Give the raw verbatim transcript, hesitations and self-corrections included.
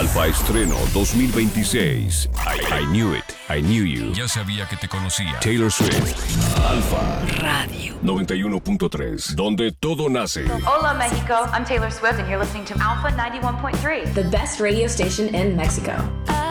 Alfa Estreno dos mil veintiséis. I, I Knew It, I Knew You. Ya sabía que te conocía. Taylor Swift. Alfa Radio noventa y uno punto tres, donde todo nace. Hola, Mexico. I'm Taylor Swift, and you're listening to Alpha ninety-one point three. The best radio station in Mexico.